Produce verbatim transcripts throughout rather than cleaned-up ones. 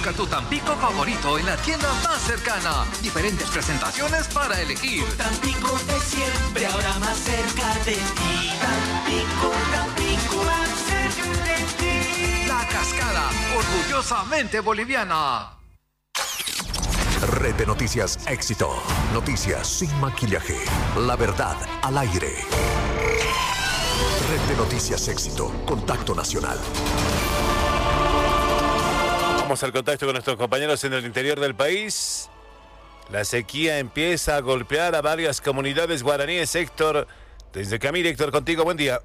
Busca tu Tampico favorito en la tienda más cercana. Diferentes presentaciones para elegir. Tampico de siempre, ahora más cerca de ti. Tampico, Tampico, más cerca de ti. La Cascada, orgullosamente boliviana. Red de Noticias Éxito. Noticias sin maquillaje. La verdad al aire. Red de Noticias Éxito. Contacto Nacional. Vamos al contacto con nuestros compañeros en el interior del país. La sequía empieza a golpear a varias comunidades guaraníes. Héctor, desde Camiri. Héctor, contigo, buen día.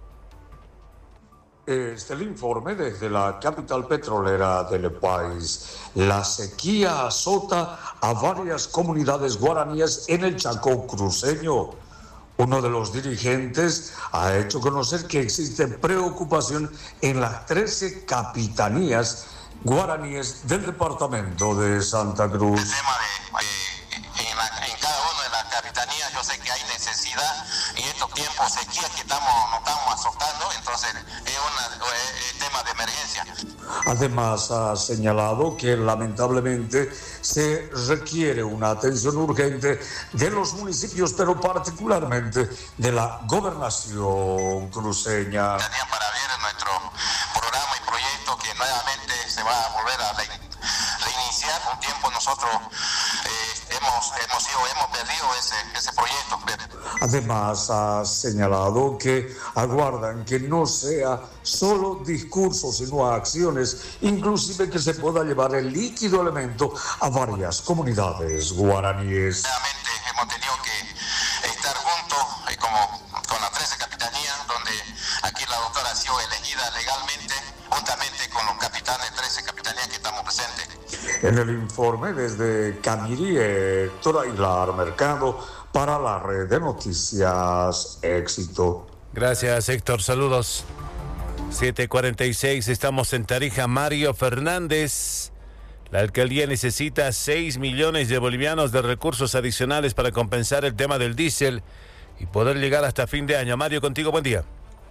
Este es el informe desde la capital petrolera del país. La sequía azota a varias comunidades guaraníes en el Chaco cruceño. Uno de los dirigentes ha hecho conocer que existe preocupación en las trece capitanías guaraníes del departamento de Santa Cruz. El tema de, eh, en, la, en cada una de las capitanías yo sé que hay necesidad y estos tiempos sequía que estamos, nos estamos azotando, entonces es un tema de emergencia. Además ha señalado que lamentablemente se requiere una atención urgente de los municipios, pero particularmente de la gobernación cruceña. Para ver nuestro programa y proyecto que nuevamente se va a volver a reiniciar. Un tiempo nosotros eh, hemos, hemos, sido, hemos perdido ese, ese proyecto. Además ha señalado que aguardan que no sea solo discursos, sino acciones, inclusive que se pueda llevar el líquido elemento a varias comunidades guaraníes. Realmente hemos tenido que estar juntos eh, como con las trece capitanías, donde aquí la doctora ha sido elegida legalmente, juntamente con los capitanes de trece capitanías que estamos presentes. En el informe desde Camiri, Héctor Aguilar Mercado, para la Red de Noticias Éxito. Gracias, Héctor. Saludos. siete cuarenta y seis, estamos en Tarija. Mario Fernández. La alcaldía necesita seis millones de bolivianos de recursos adicionales para compensar el tema del diésel y poder llegar hasta fin de año. Mario, contigo, buen día.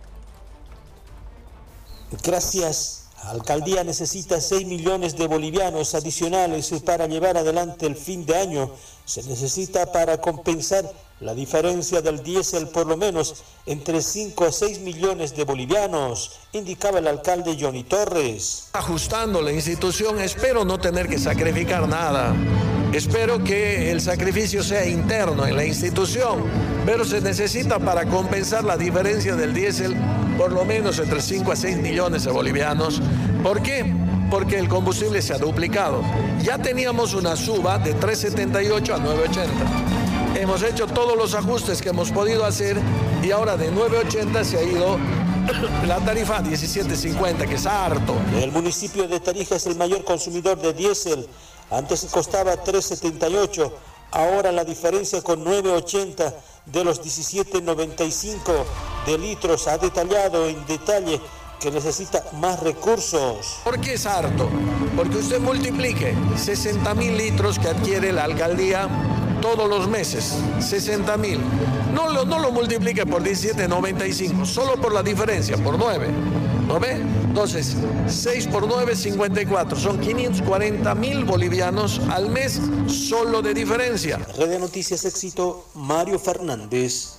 Gracias. La alcaldía necesita seis millones de bolivianos adicionales para llevar adelante el fin de año. Se necesita para compensar la diferencia del diésel por lo menos entre cinco a seis millones de bolivianos, indicaba el alcalde Johnny Torres. Ajustando la institución, espero no tener que sacrificar nada. Espero que el sacrificio sea interno en la institución, pero se necesita para compensar la diferencia del diésel por lo menos entre cinco a seis millones de bolivianos. ¿Por qué? Porque el combustible se ha duplicado. Ya teníamos una suba de tres setenta y ocho a nueve ochenta. Hemos hecho todos los ajustes que hemos podido hacer y ahora de nueve ochenta se ha ido la tarifa a diecisiete cincuenta, que es harto. El municipio de Tarija es el mayor consumidor de diésel. Antes costaba tres setenta y ocho, ahora la diferencia con nueve ochenta de los diecisiete noventa y cinco de litros. Ha detallado en detalle que necesita más recursos. ¿Por qué es harto? Porque usted multiplique sesenta mil litros que adquiere la alcaldía todos los meses, sesenta mil. No lo, no lo multiplique por diecisiete noventa y cinco, solo por la diferencia, por nueve. ¿No ve? Entonces, seis por nueve, cincuenta y cuatro. Son quinientos cuarenta mil bolivianos al mes solo de diferencia. Red de Noticias Éxito, Mario Fernández.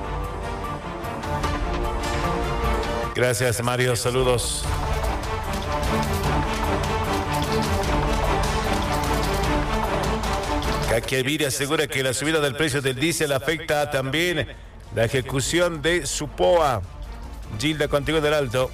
Gracias, Mario. Saludos. Caquiaviri asegura que la subida del precio del diésel afecta también la ejecución de su P O A. Gilda, contigo del Alto.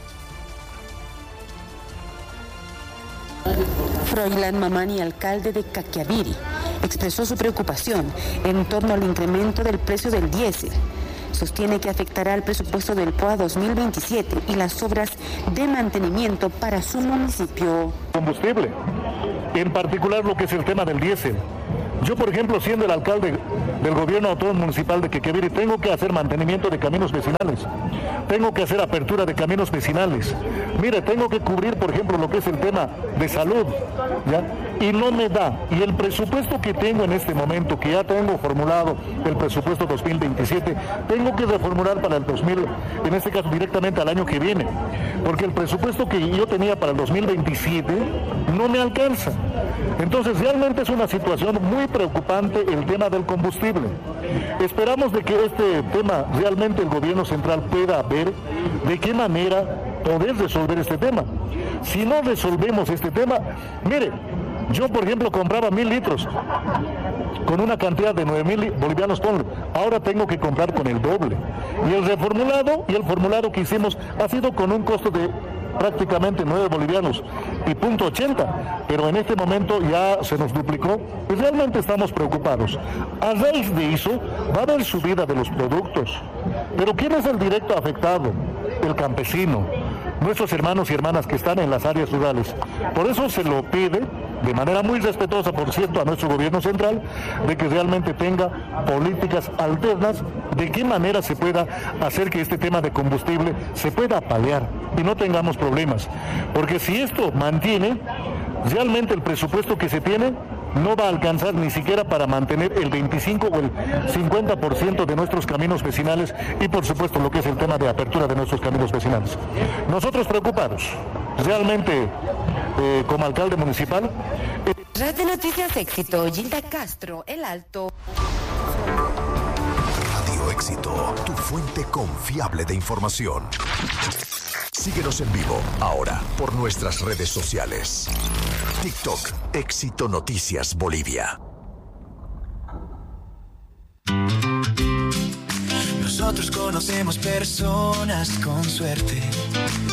Froilán Mamani, alcalde de Caquiaviri, expresó su preocupación en torno al incremento del precio del diésel. Sostiene que afectará al presupuesto del P O A dos mil veintisiete y las obras de mantenimiento para su municipio. Combustible, en particular lo que es el tema del diésel. Yo, por ejemplo, siendo el alcalde del gobierno autónomo municipal de Quequeviri, tengo que hacer mantenimiento de caminos vecinales, tengo que hacer apertura de caminos vecinales. Mire, tengo que cubrir, por ejemplo, lo que es el tema de salud, ¿ya? Y no me da. Y el presupuesto que tengo en este momento, que ya tengo formulado el presupuesto dos mil veintisiete, tengo que reformular para el dos mil, en este caso directamente al año que viene, porque el presupuesto que yo tenía para el dos mil veintisiete no me alcanza. Entonces realmente es una situación muy preocupante el tema del combustible. Esperamos de que este tema realmente el gobierno central pueda ver de qué manera poder resolver este tema. Si no resolvemos este tema, mire, yo por ejemplo compraba mil litros con una cantidad de nueve mil bolivianos, ponle. Ahora tengo que comprar con el doble. Y el reformulado y el formulado que hicimos ha sido con un costo de prácticamente nueve bolivianos y punto ochenta, pero en este momento ya se nos duplicó y realmente estamos preocupados. A raíz de eso va a haber subida de los productos, pero ¿quién es el directo afectado? El campesino, nuestros hermanos y hermanas que están en las áreas rurales. Por eso se lo pide, de manera muy respetuosa, por cierto, a nuestro gobierno central, de que realmente tenga políticas alternas, de qué manera se pueda hacer que este tema de combustible se pueda paliar y no tengamos problemas. Porque si esto mantiene, realmente el presupuesto que se tiene no va a alcanzar ni siquiera para mantener el veinticinco o el cincuenta por ciento de nuestros caminos vecinales y por supuesto lo que es el tema de apertura de nuestros caminos vecinales. Nosotros preocupados, realmente eh, como alcalde municipal. Eh... Radio Noticias Éxito, Gilda Castro, El Alto. Radio Éxito, tu fuente confiable de información. Síguenos en vivo ahora por nuestras redes sociales. TikTok, Éxito Noticias Bolivia. Nosotros conocemos personas con suerte